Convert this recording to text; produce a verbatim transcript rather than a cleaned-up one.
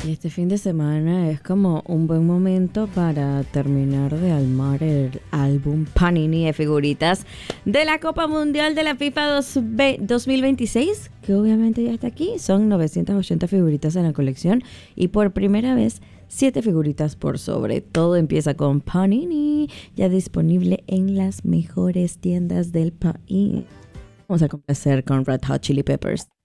Y este fin de semana es como un buen momento para terminar de armar el álbum Panini de figuritas de la Copa Mundial de la FIFA dos mil veintiséis, que obviamente ya está aquí. Son novecientas ochenta figuritas en la colección y por primera vez siete figuritas por sobre. Todo empieza con Panini, ya disponible en las mejores tiendas del país. Vamos a complacer con Red Hot Chili Peppers.